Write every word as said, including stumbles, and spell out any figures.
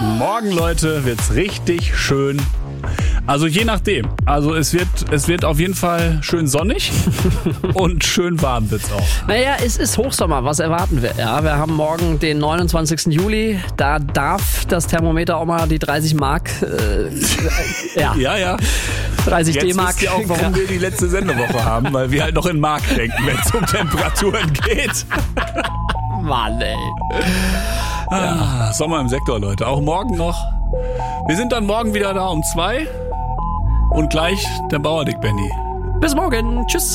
Morgen, Leute, wird's richtig schön. Also je nachdem. Also es wird, es wird auf jeden Fall schön sonnig und schön warm wird's auch. Naja, es ist Hochsommer, was erwarten wir? Ja, wir haben morgen den neunundzwanzigsten Juli, da darf das Thermometer auch mal die dreißig Mark, äh, ja, Ja, ja. dreißig Jetzt D-Mark. wisst ihr auch, warum wir die letzte Sendewoche haben, weil wir halt noch in Mark denken, wenn es um Temperaturen geht. Mann, ey. Ah, Sommer im Sektor, Leute. Auch morgen noch. Wir sind dann morgen wieder da um zwei. Und gleich der Bauerdick Benny. Bis morgen. Tschüss.